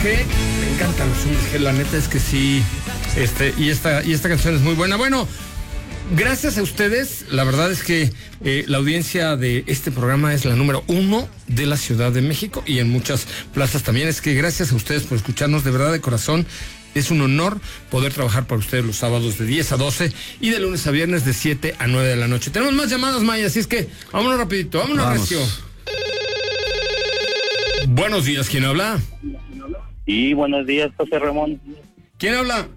G. Me encantan los hombres G, la neta es que sí. Y esta canción es muy buena. Bueno, gracias a ustedes, la verdad es que la audiencia de este programa es la número 1 de la Ciudad de México y en muchas plazas también. Es que gracias a ustedes por escucharnos, de verdad, de corazón. Es un honor poder trabajar para ustedes los sábados de 10 a 12 y de lunes a viernes de 7 a 9 de la noche. Tenemos más llamadas, Maya, así es que vámonos rapidito, vámonos recio. Buenos días, ¿quién habla? Sí, buenos días, José Ramón. ¿Quién habla?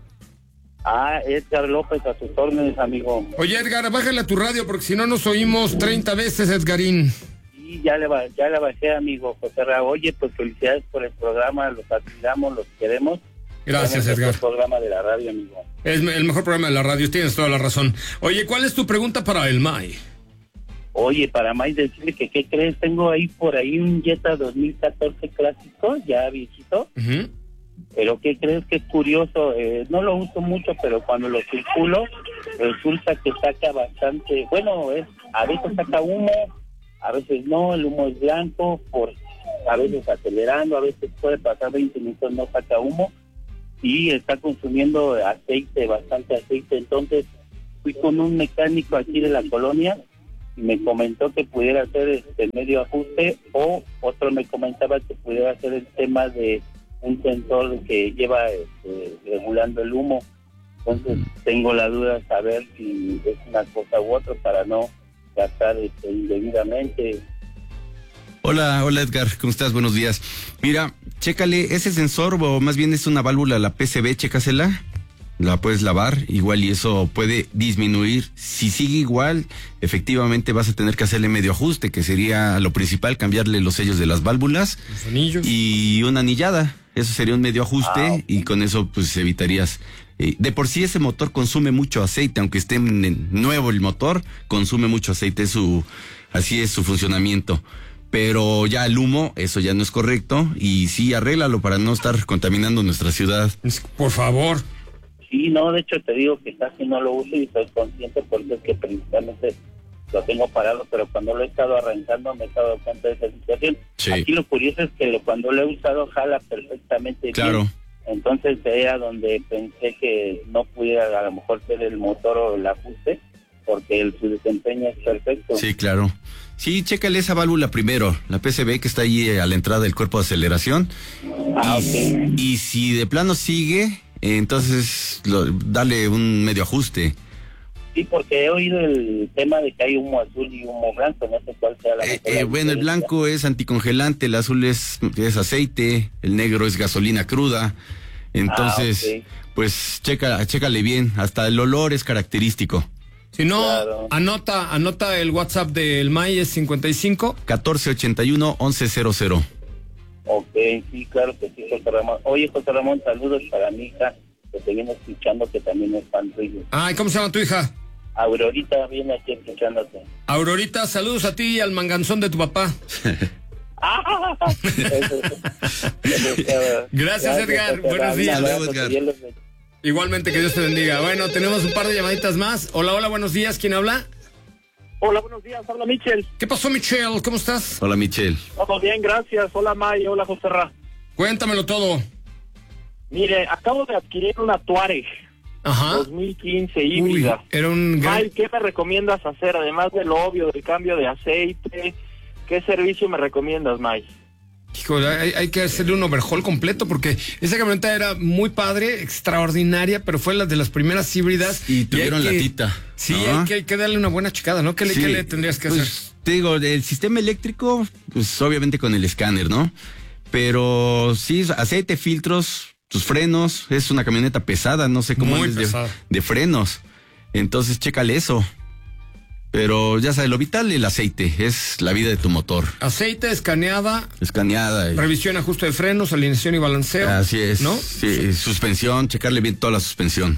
Edgar López, a sus órdenes, amigo. Oye, Edgar, bájale a tu radio porque si no nos oímos 30 veces, Edgarín. Sí, ya le bajé, amigo José Ramón. Oye, pues felicidades por el programa, los admiramos, los queremos. Gracias, Edgar. El programa de la radio, amigo. Es el mejor programa de la radio, tienes toda la razón. Oye, ¿cuál es tu pregunta para el May? Oye, para May decirle que, ¿qué crees? Tengo por ahí un Jetta 2014 clásico, ya viejito. Uh-huh. Pero ¿qué crees que es curioso? No lo uso mucho, pero cuando lo circulo, resulta que saca bastante... Bueno, a veces saca humo, a veces no, el humo es blanco, a veces acelerando, a veces puede pasar 20 minutos, no saca humo. Y está consumiendo aceite, bastante aceite. Entonces fui con un mecánico aquí de la colonia y me comentó que pudiera hacer medio ajuste, o otro me comentaba que pudiera hacer el tema de un sensor que lleva regulando el humo. Entonces tengo la duda de saber si es una cosa u otra para no gastar indebidamente. Hola Edgar, ¿cómo estás? Buenos días. Mira, chécale, ese sensor, o más bien es una válvula, la PCB, chécasela, la puedes lavar, igual y eso puede disminuir. Si sigue igual, efectivamente vas a tener que hacerle medio ajuste, que sería lo principal, cambiarle los sellos de las válvulas. Los anillos. Y una anillada, eso sería un medio ajuste, y con eso pues evitarías... de por sí ese motor consume mucho aceite, aunque esté nuevo el motor, consume mucho aceite, así es su funcionamiento. Pero ya el humo, eso ya no es correcto, y sí, arréglalo para no estar contaminando nuestra ciudad. Por favor. Sí, no, de hecho te digo que casi no lo uso y soy consciente porque es que principalmente lo tengo parado, pero cuando lo he estado arrancando me he dado cuenta de esa situación. Sí. Aquí lo curioso es que cuando lo he usado jala perfectamente claro. Bien. Entonces era donde pensé que no pudiera a lo mejor ser el motor o el ajuste, porque su desempeño es perfecto. Sí, claro. Sí, chécale esa válvula primero, la PCB que está ahí a la entrada del cuerpo de aceleración. Okay. Y si de plano sigue, entonces dale un medio ajuste. Sí, porque he oído el tema de que hay humo azul y humo blanco, no sé cuál sea la bueno, el blanco es anticongelante, el azul es aceite, el negro es gasolina cruda. Entonces, okay. Pues chécale bien, hasta el olor es característico. Si no, claro. anota el WhatsApp del May, es 55 1481 1100. Ok, sí, claro que sí, José Ramón. Oye, José Ramón, saludos para mi hija, que te viene escuchando, que también es fan tuyo. Ay, ¿cómo se llama tu hija? Aurorita viene aquí escuchándote. Aurorita, saludos a ti y al manganzón de tu papá. Gracias, Edgar. Buenos días. Edgar. Igualmente, que Dios te bendiga. Bueno, tenemos un par de llamaditas más. Hola, buenos días. ¿Quién habla? Hola, buenos días. Habla Michel. ¿Qué pasó, Michelle? ¿Cómo estás? Hola, Michelle. Todo bien, gracias. Hola, May. Hola, José Ra. Cuéntamelo todo. Mire, acabo de adquirir una Touareg. Ajá. 2015 híbrida. Uy, era un gran... May, ¿qué me recomiendas hacer? Además de lo obvio del cambio de aceite, ¿qué servicio me recomiendas, May? Híjole, hay que hacerle un overhaul completo porque esa camioneta era muy padre, extraordinaria, pero fue la de las primeras híbridas. Y tuvieron latita. Sí, ¿no? hay que darle una buena checada, ¿no? ¿Qué le tendrías que hacer? Te digo, el sistema eléctrico, pues obviamente con el escáner, ¿no? Pero sí, aceite, filtros, tus frenos, es una camioneta pesada, no sé cómo es de frenos. Entonces, chécale eso. Pero ya sabes, lo vital, el aceite, es la vida de tu motor. Aceite, escaneada. Revisión, ajuste de frenos, alineación y balanceo. Así es. ¿No? Sí, suspensión, checarle bien toda la suspensión.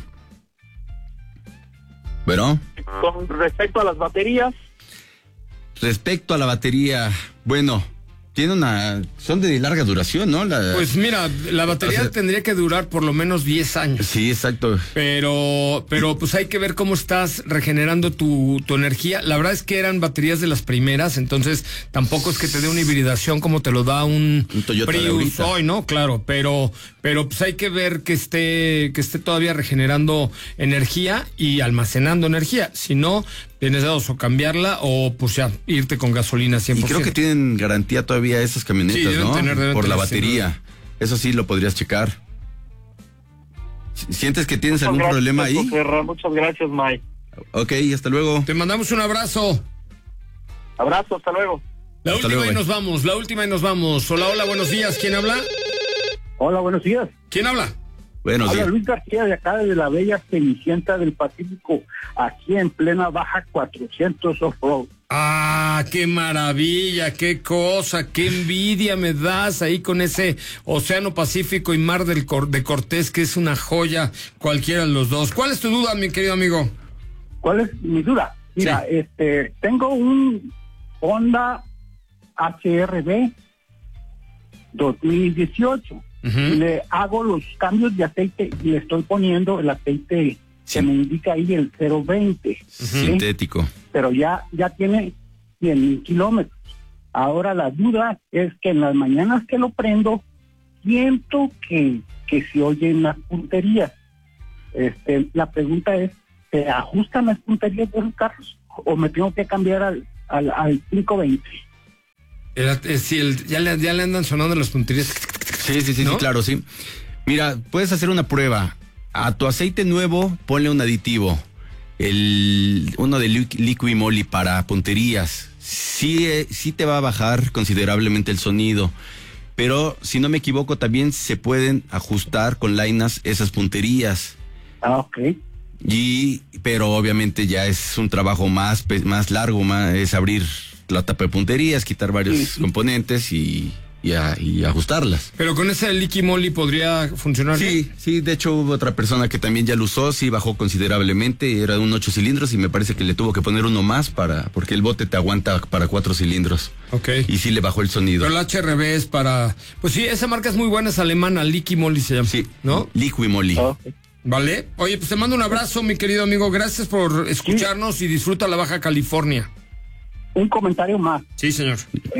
¿Pero? Con respecto a las baterías. Respecto a la batería, bueno, son de larga duración, ¿no? Pues mira, la batería tendría que durar por lo menos 10 años. Sí, exacto. Pero pues hay que ver cómo estás regenerando tu energía. La verdad es que eran baterías de las primeras, entonces tampoco es que te dé una hibridación como te lo da un Toyota Prius hoy, ¿no? Claro, pero pues hay que ver que esté todavía regenerando energía y almacenando energía. Si no, tienes dos, o cambiarla o pues ya irte con gasolina 100%. Y creo que tienen garantía todavía esas camionetas, sí, ¿no? deben por la tener, batería. Eso sí lo podrías checar. ¿Sientes que tienes algún problema ahí? Muchas gracias, Mike. Ok, hasta luego. Te mandamos un abrazo. Abrazo, hasta luego. La última y nos vamos. Hola, buenos días. ¿Quién habla? Hola, buenos días. ¿Quién habla? Buenos Habla días. Luis García de acá de la bella Cenicienta del Pacífico, aquí en plena Baja 400 Off-Road. Ah, qué maravilla, qué cosa, qué envidia me das ahí con ese Océano Pacífico y Mar de Cortés, que es una joya, cualquiera de los dos. ¿Cuál es tu duda, mi querido amigo? ¿Cuál es mi duda? Mira, tengo un Honda HR-V 2018. Le hago los cambios de aceite y le estoy poniendo el aceite que me indica ahí el 020. Sintético. Pero ya tiene 100,000 kilómetros. Ahora la duda es que en las mañanas que lo prendo, siento que se oyen las punterías. La pregunta es, ¿se ajustan las punterías de los carros o me tengo que cambiar al 520? Ya le andan sonando las punterías. Sí, ¿no? sí, claro, sí. Mira, puedes hacer una prueba. A tu aceite nuevo, ponle un aditivo. Uno de Liqui Moly para punterías. Sí te va a bajar considerablemente el sonido. Pero, si no me equivoco, también se pueden ajustar con lainas esas punterías. Ah, ok. Pero obviamente ya es un trabajo más largo, es abrir la tapa de punterías, quitar varios componentes y ajustarlas. Pero con ese Liqui Moly podría funcionar. Sí, de hecho hubo otra persona que también ya lo usó, sí bajó considerablemente, era un 8 cilindros y me parece que le tuvo que poner uno más porque el bote te aguanta para 4 cilindros. Ok. Y sí le bajó el sonido. Pero el HRV es para, pues sí, esa marca es muy buena, es alemana, Liqui Moly se llama. Sí, ¿no? Liqui Moly. Okay. Vale. Oye, pues te mando un abrazo, mi querido amigo, gracias por escucharnos y disfruta la Baja California. Un comentario más. Sí, señor.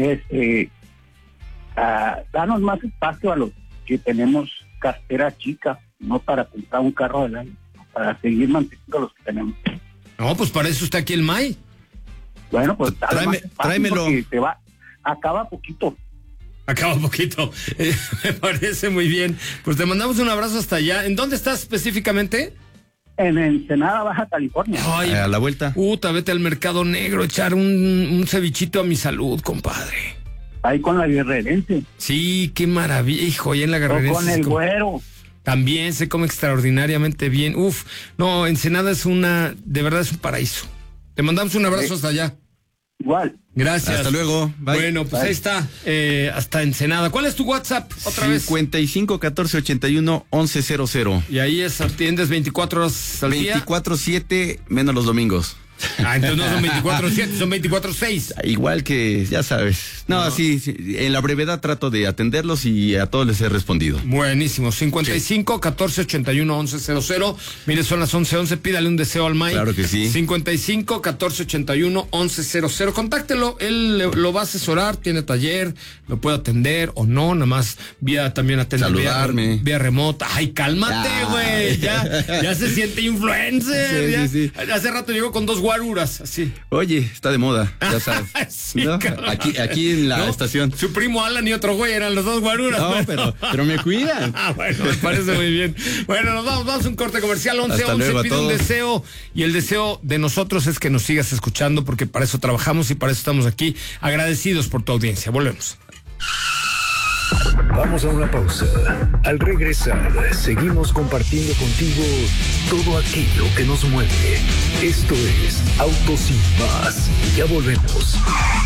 Danos más espacio a los que tenemos cartera chica, no para comprar un carro del año, para seguir manteniendo los que tenemos. No, pues para eso está aquí el May. Bueno, pues tráemelo. Acaba poquito. Acaba poquito. Me parece muy bien. Pues te mandamos un abrazo hasta allá. ¿En dónde estás específicamente? En Ensenada, Baja California. Ay, a la vuelta. Vete al mercado negro, echar un cevichito a mi salud, compadre. Ahí con la guerrerense. Sí, qué maravilla, hijo, y en la guerrerense. O con el güero. También se come extraordinariamente bien. No, Ensenada de verdad es un paraíso. Te mandamos un abrazo hasta allá. Igual. Gracias. Hasta luego. Bye. Bueno, pues ahí está, hasta Ensenada. ¿Cuál es tu WhatsApp? Otra vez. 55 14 81 11 00. Y ahí atiendes 24 horas al día. 24/7 menos los domingos. Entonces no son 24/7, son 24/6. Igual que, ya sabes. No, sí, en la brevedad trato de atenderlos y a todos les he respondido. Buenísimo. 55 14 81 11 00. Mire, son las 11:11. Pídale un deseo al Mike. Claro que sí. 55 14 81 11 00. Contáctelo. Él lo va a asesorar. Tiene taller. Lo puede atender o no. Nada más también atender. Saludarme. Vía remota. Ay, cálmate, güey. Ya se siente influencer. Sí. Hace rato llegó con 2 guaruras, así. Oye, está de moda, ya sabes. Sí, ¿no? Aquí en la estación. Su primo Alan y otro güey eran los 2 guaruras. No, pero me cuidan. Bueno, me parece muy bien. Bueno, nos vamos a un corte comercial. 11:11, pide un deseo. Y el deseo de nosotros es que nos sigas escuchando, porque para eso trabajamos y para eso estamos aquí. Agradecidos por tu audiencia. Volvemos. Vamos a una pausa. Al regresar, seguimos compartiendo contigo todo aquello que nos mueve. Esto es Autos Sin Más. Ya volvemos.